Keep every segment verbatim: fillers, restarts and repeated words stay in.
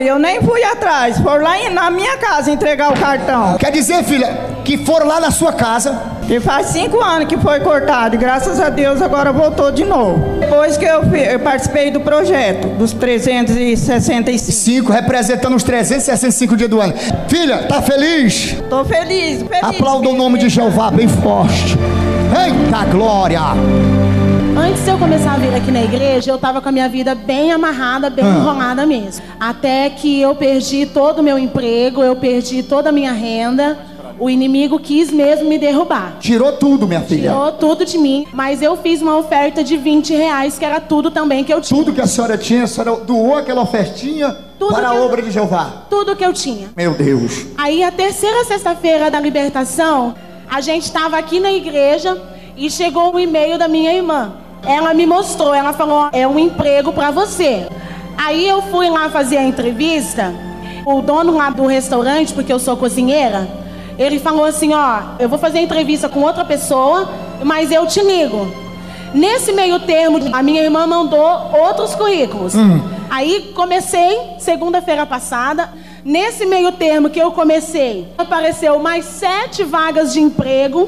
Eu nem fui atrás, foram lá na minha casa entregar o cartão. Quer dizer, filha, que foram lá na sua casa. E faz cinco anos que foi cortado, e graças a Deus agora voltou de novo. Depois que eu, eu participei do projeto, dos trezentos e sessenta e cinco. Cinco, representando os trezentos e sessenta e cinco dias do ano. Filha, tá feliz? Tô feliz, feliz. Aplauda o nome de Jeová bem forte. Eita glória! Antes de eu começar a vir aqui na igreja, eu tava com a minha vida bem amarrada, bem ah. enrolada mesmo. Até que eu perdi todo o meu emprego, eu perdi toda a minha renda. O inimigo quis mesmo me derrubar. Tirou tudo, minha filha. Tirou tudo de mim. Mas eu fiz uma oferta de vinte reais, que era tudo também que eu tinha. Tudo que a senhora tinha, a senhora doou aquela ofertinha tudo para a eu, obra de Jeová. Tudo que eu tinha. Meu Deus. Aí a terceira sexta-feira da libertação, a gente estava aqui na igreja e chegou um e-mail da minha irmã. Ela me mostrou, ela falou, é um emprego para você. Aí eu fui lá fazer a entrevista. O dono lá do restaurante, porque eu sou cozinheira, ele falou assim, ó, eu vou fazer a entrevista com outra pessoa, mas eu te ligo. Nesse meio termo, a minha irmã mandou outros currículos. Hum. Aí comecei, segunda-feira passada. Nesse meio termo que eu comecei, apareceu mais sete vagas de emprego.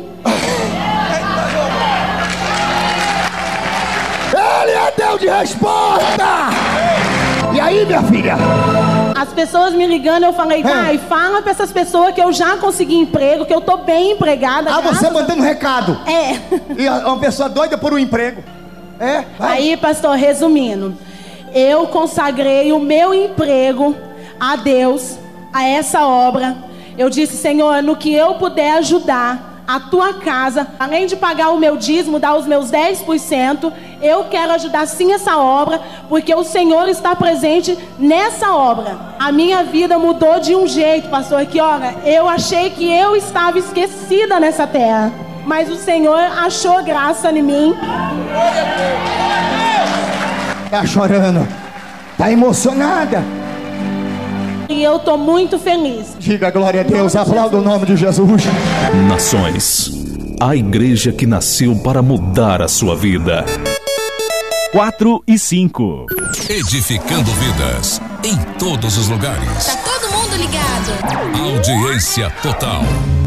Ele é Deus de resposta! E aí, minha filha? As pessoas me ligando, eu falei, pai, fala pra essas pessoas que eu já consegui emprego, que eu tô bem empregada. Ah, você mandando um recado. É. E uma pessoa doida por um emprego. É? Vai. Aí, pastor, resumindo, eu consagrei o meu emprego a Deus, a essa obra. Eu disse, Senhor, no que eu puder ajudar a tua casa, além de pagar o meu dízimo, dar os meus dez por cento, eu quero ajudar sim essa obra, porque o Senhor está presente nessa obra. A minha vida mudou de um jeito, pastor, que olha, eu achei que eu estava esquecida nessa terra, mas o Senhor achou graça em mim. Tá chorando, tá emocionada. E eu tô muito feliz. Diga glória a Deus, aplauda o nome de Jesus. Nações, a igreja que nasceu para mudar a sua vida. quatro e cinco. Edificando vidas em todos os lugares. Tá todo mundo ligado. Audiência total.